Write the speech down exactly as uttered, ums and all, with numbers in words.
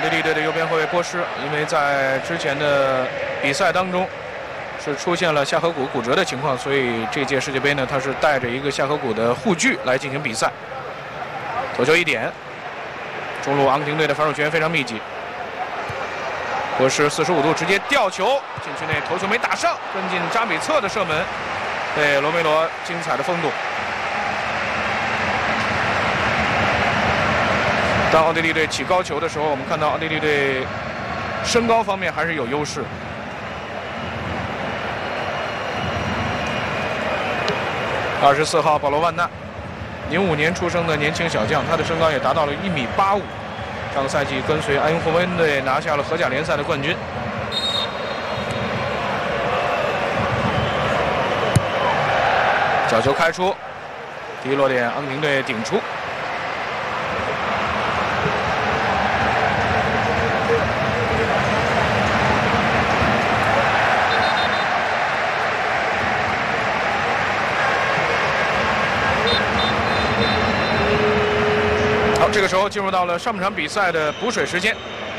地利队的右边后卫波什，因为在之前的比赛当中是出现了下颌骨骨折的情况，所以这届世界杯呢，他是带着一个下颌骨的护具来进行比赛。头球一点，中路阿根廷队的防守球员非常密集。波什四十五度直接吊球禁区内，头球没打上，跟进扎比策的射门，被罗梅罗精彩的封堵。当奥地利队起高球的时候，我们看到奥地利队身高方面还是有优势。二十四号保罗万纳，零五年出生的年轻小将，他的身高也达到了一米八五。上个赛季跟随埃因霍温队拿下了荷甲联赛的冠军。角球开出，第一落点阿根廷队顶出。好，这个时候进入到了上半场比赛的补水时间。